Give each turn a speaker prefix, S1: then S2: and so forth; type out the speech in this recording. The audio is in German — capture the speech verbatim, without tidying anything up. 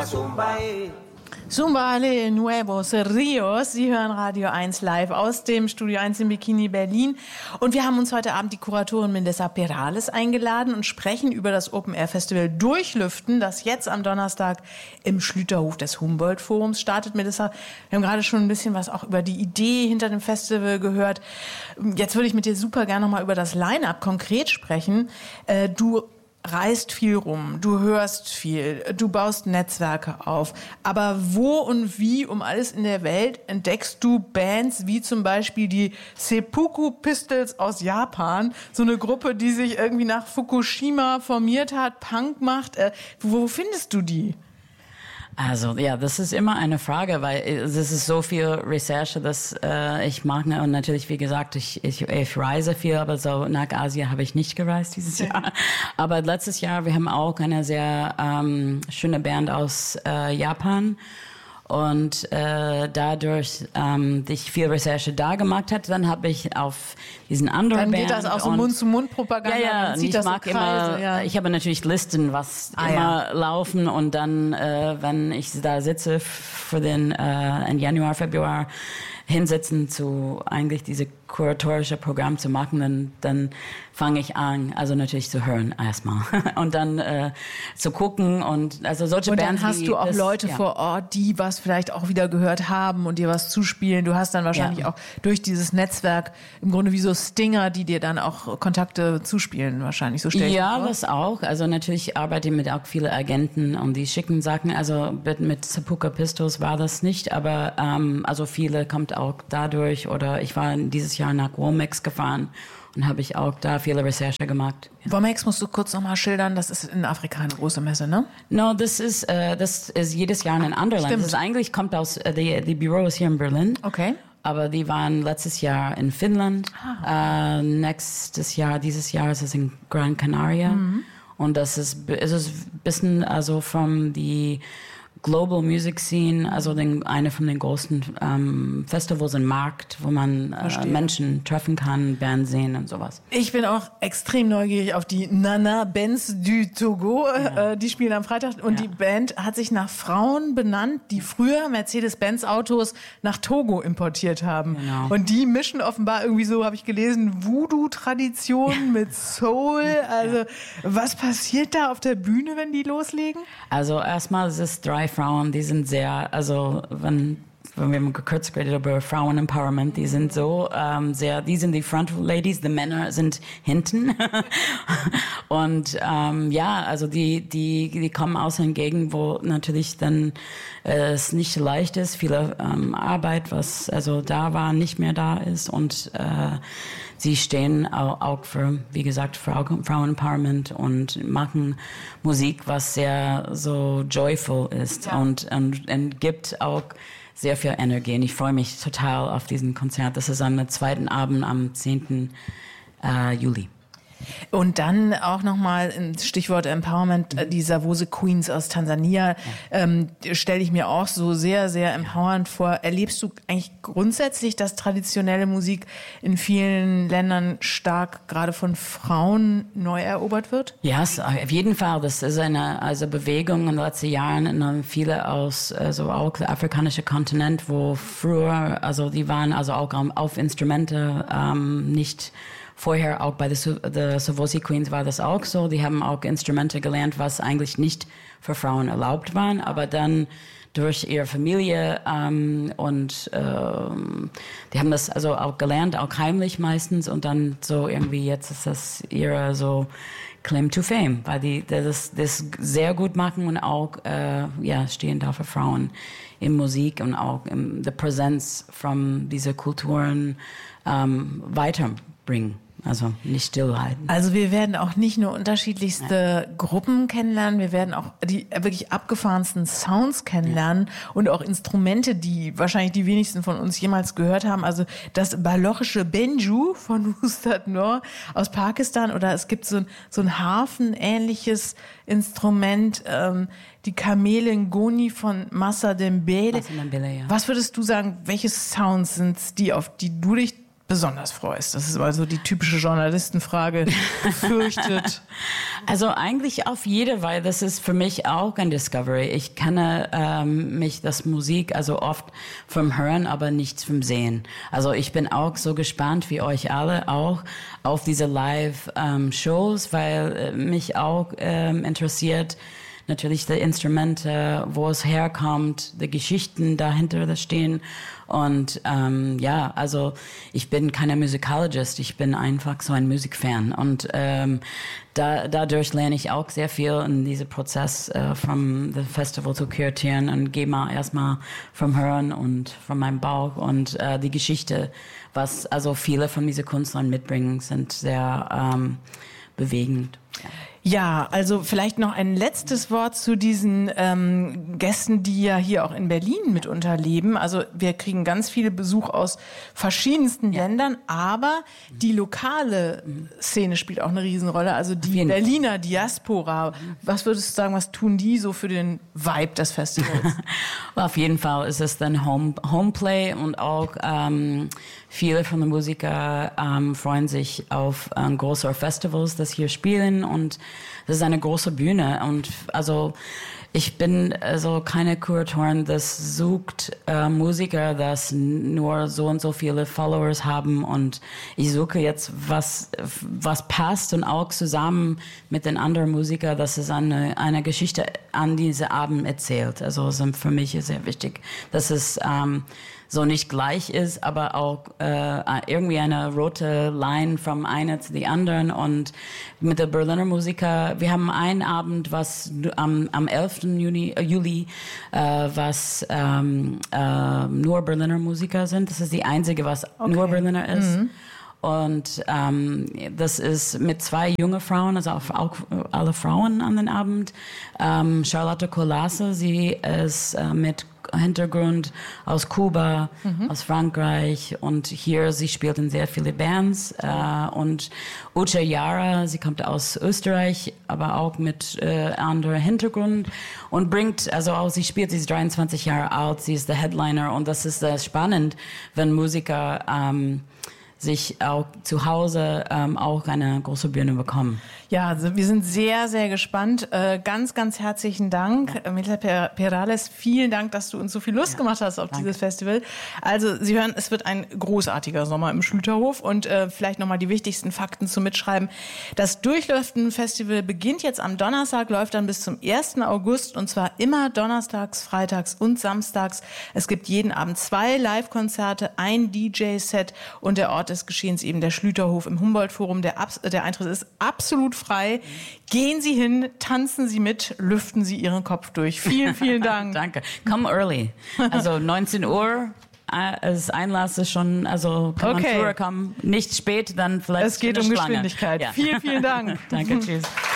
S1: zumba, zumba, eh.
S2: Zumba de Nuevos Rios. Sie hören Radio eins live aus dem Studio eins in Bikini Berlin. Und wir haben uns heute Abend die Kuratorin Melissa Perales eingeladen und sprechen über das Open-Air-Festival Durchlüften, das jetzt am Donnerstag im Schlüterhof des Humboldt-Forums startet. Melissa, wir haben gerade schon ein bisschen was auch über die Idee hinter dem Festival gehört. Jetzt würde ich mit dir super gerne nochmal über das Line-Up konkret sprechen. Du reist viel rum, du hörst viel, du baust Netzwerke auf. Aber wo und wie um alles in der Welt entdeckst du Bands wie zum Beispiel die Seppuku Pistols aus Japan? So eine Gruppe, die sich irgendwie nach Fukushima formiert hat, Punk macht. Äh, wo findest du die?
S3: Also ja, das ist immer eine Frage, weil es ist so viel Recherche, dass äh, ich mag. Und natürlich, wie gesagt, ich, ich, ich reise viel, aber so nach Asien habe ich nicht gereist dieses Jahr. Aber letztes Jahr, wir haben auch eine sehr ähm, schöne Band aus äh, Japan. Und äh, dadurch, ähm, ich viel Recherche da gemacht hat, dann habe ich auf diesen anderen
S2: Dann
S3: Band...
S2: geht das auch so Mund-zu-Mund-Propaganda.
S3: Ja, ja,
S2: zieht
S3: ich
S2: das
S3: mag
S2: Kreise,
S3: immer,
S2: ja.
S3: ich habe natürlich Listen, was
S2: ah,
S3: immer
S2: ja.
S3: laufen und dann, äh, wenn ich da sitze für den äh, in Januar, Februar hinsetzen zu eigentlich diese kuratorische Programm zu machen, dann, dann fange ich an, also natürlich zu hören erstmal und dann äh, zu gucken und also solche
S2: und
S3: Bands.
S2: Und dann hast du auch
S3: das,
S2: Leute
S3: ja.
S2: vor Ort, die was vielleicht auch wieder gehört haben und dir was zuspielen. Du hast dann wahrscheinlich
S3: ja.
S2: auch durch dieses Netzwerk im Grunde wie so Stinger, die dir dann auch Kontakte zuspielen wahrscheinlich. So stell ich
S3: Ja,
S2: mir vor.
S3: das auch. Also natürlich arbeite ich mit auch vielen Agenten und die schicken Sachen. Also mit, mit Seppuku Pistols war das nicht, aber ähm, also viele kommt auch dadurch. Oder ich war dieses Jahr nach Womex gefahren und habe ich auch da viele Recherche gemacht. Ja.
S2: Womex musst du kurz nochmal schildern, das ist in Afrika eine große Messe, ne?
S3: No, das ist, äh, das ist jedes Jahr in ein anderes Land. Das ist eigentlich, kommt aus, äh, die, die Büro ist hier in Berlin.
S2: Okay.
S3: Aber die waren letztes Jahr in Finnland. Ah. Äh, nächstes Jahr, dieses Jahr ist es in Gran Canaria. Mhm. Und das ist, es ist ein bisschen, also von die Global Music Scene, also den, eine von den großen ähm, Festivals im Markt, wo man äh, Menschen treffen kann, Bands sehen und sowas.
S2: Ich bin auch extrem neugierig auf die Nana Benz du Togo. Ja. Äh, die spielen am Freitag und ja. die Band hat sich nach Frauen benannt, die früher Mercedes-Benz Autos nach Togo importiert haben. Genau. Und die mischen offenbar irgendwie so, habe ich gelesen, Voodoo-Tradition ja. mit Soul. Also ja. was passiert da auf der Bühne, wenn die loslegen?
S3: Also erstmal ist es drei Frauen, die sind sehr, also wenn, wenn wir kurz geredet über Frauen-Empowerment, die sind so ähm, sehr, die sind die Front Ladies, die Männer sind hinten. Und ähm, ja, also die, die, die kommen aus einer Gegend, wo natürlich dann äh, es nicht leicht ist, viele ähm, Arbeit, was also da war, nicht mehr da ist und äh, sie stehen auch, auch für, wie gesagt, Frau, Frauen-Empowerment und machen Musik, was sehr so joyful ist ja. und, und, und gibt auch sehr viel Energie. Und ich freue mich total auf diesen Konzert. Das ist am zweiten Abend am zehnten Juli.
S2: Und dann auch nochmal ein Stichwort Empowerment, die Savose Queens aus Tansania, ja. ähm, stelle ich mir auch so sehr, sehr empowernd vor. Erlebst du eigentlich grundsätzlich, dass traditionelle Musik in vielen Ländern stark gerade von Frauen neu erobert wird?
S3: Ja, yes, auf jeden Fall. Das ist eine also Bewegung in den letzten Jahren in viele aus also auch der afrikanische Kontinent, wo früher, also die waren also auch auf Instrumente ähm, nicht vorher auch bei den Savose Queens war das auch so. Die haben auch Instrumente gelernt, was eigentlich nicht für Frauen erlaubt waren, aber dann durch ihre Familie ähm, und ähm, die haben das also auch gelernt, auch heimlich meistens und dann so irgendwie jetzt ist das ihre so Claim to Fame, weil die das, das sehr gut machen und auch äh, ja stehen da für Frauen in Musik und auch in der Präsenz von diese Kulturen ähm, weiterbringen. Also nicht stillhalten.
S2: Also wir werden auch nicht nur unterschiedlichste ja. Gruppen kennenlernen, wir werden auch die wirklich abgefahrensten Sounds kennenlernen ja. und auch Instrumente, die wahrscheinlich die wenigsten von uns jemals gehört haben. Also das balochische Benju von Ustad Noor aus Pakistan oder es gibt so ein, so ein Harfen-ähnliches Instrument, ähm, die Kamele Ngoni von Massa Dembele.
S3: Massa Dembele, ja.
S2: Was würdest du sagen, welche Sounds sind die, auf die du dich besonders freust? Das ist also die typische Journalistenfrage, gefürchtet.
S3: Also eigentlich auf jede, weil das ist für mich auch ein Discovery. Ich kenne ähm, mich das Musik also oft vom Hören, aber nichts vom Sehen. Also ich bin auch so gespannt wie euch alle auch auf diese Live-Shows, ähm, weil äh, mich auch ähm, interessiert, natürlich die Instrumente, wo es herkommt, die Geschichten dahinter das stehen. Und ähm, ja, also ich bin keine Musicologist, ich bin einfach so ein Musikfan. Und ähm, da, dadurch lerne ich auch sehr viel in diesem Prozess äh, vom Festival zu kuratieren und gehe mal erstmal vom Hören und von meinem Bauch und äh, die Geschichte, was also viele von diesen Künstlern mitbringen, sind sehr ähm, bewegend. Ja.
S2: Ja, also vielleicht noch ein letztes Wort zu diesen ähm, Gästen, die ja hier auch in Berlin mitunter leben. Also wir kriegen ganz viele Besuch aus verschiedensten ja. Ländern, aber die lokale Szene spielt auch eine Riesenrolle. Also die Berliner Diaspora. Was würdest du sagen, was tun die so für den Vibe des Festivals?
S3: Auf jeden Fall ist es dann Home, Homeplay und auch ähm, viele von den Musikern ähm, freuen sich auf ähm, größere Festivals, das hier spielen, und das ist eine große Bühne. Und also ich bin also keine Kuratorin, das sucht äh, Musiker, das nur so und so viele Followers haben, und ich suche jetzt was was passt und auch zusammen mit den anderen Musikern, dass es eine eine Geschichte an diese Abend erzählt. Also für mich ist sehr wichtig, dass es ähm, so nicht gleich ist, aber auch äh, irgendwie eine rote Line vom einen zu die anderen. Und mit der Berliner Musiker, wir haben einen Abend, was am, am elften Juni, äh, Juli, äh, was ähm, äh, nur Berliner Musiker sind. Das ist die einzige, was okay. nur Berliner ist. Mhm. Und ähm, das ist mit zwei junge Frauen, also auch, auch alle Frauen an den Abend. Ähm, Charlotte Colasse, sie ist äh, mit Hintergrund aus Kuba, mhm. aus Frankreich, und hier, sie spielt in sehr viele Bands. Äh, und Uche Yara, sie kommt aus Österreich, aber auch mit äh, anderem Hintergrund und bringt, also auch, sie spielt, sie ist dreiundzwanzig Jahre alt, sie ist der Headliner, und das ist sehr spannend, wenn Musiker ähm, sich auch zu Hause ähm, auch eine große Bühne bekommen.
S2: Ja, also wir sind sehr, sehr gespannt. Äh, ganz, ganz herzlichen Dank. Ja. Mila Perales, vielen Dank, dass du uns so viel Lust ja. gemacht hast auf Danke. Dieses Festival. Also Sie hören, es wird ein großartiger Sommer im Schlüterhof, und äh, vielleicht nochmal die wichtigsten Fakten zum Mitschreiben. Das Durchlüften-Festival beginnt jetzt am Donnerstag, läuft dann bis zum ersten August, und zwar immer donnerstags, freitags und samstags. Es gibt jeden Abend zwei Live-Konzerte, ein D J-Set, und der Ort des Geschehens eben der Schlüterhof im Humboldt-Forum. Der, Abs- der Eintritt ist absolut frei. Gehen Sie hin, tanzen Sie mit, lüften Sie Ihren Kopf durch. Vielen, vielen Dank.
S3: Danke. Come early. Also neunzehn Uhr. Das Einlass ist schon, also kann okay. man früher kommen. Nicht spät, dann vielleicht.
S2: Es geht um Schlange. Geschwindigkeit. Ja. Vielen, vielen Dank.
S3: Danke, tschüss.